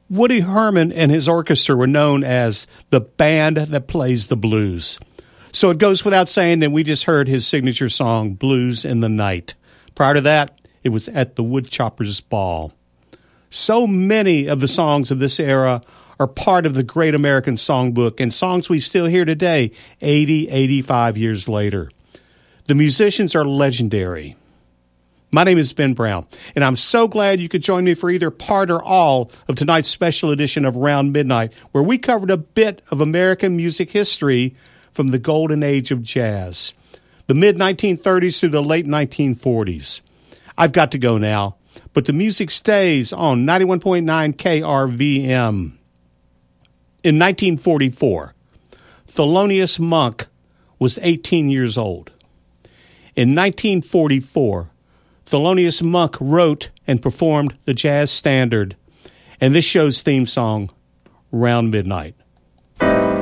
Woody Herman and his orchestra were known as the band that plays the blues. So it goes without saying that we just heard his signature song, Blues in the Night. Prior to that, it was At the Woodchopper's Ball. So many of the songs of this era are part of the Great American Songbook and songs we still hear today, 85 years later. The musicians are legendary. My name is Ben Brown, and I'm so glad you could join me for either part or all of tonight's special edition of Around Midnight, where we covered a bit of American music history from the golden age of jazz, the mid-1930s through the late 1940s. I've got to go now, but the music stays on 91.9 KRVM. In 1944, Thelonious Monk was 18 years old. In 1944, Thelonious Monk wrote and performed the jazz standard and this show's theme song, Round Midnight.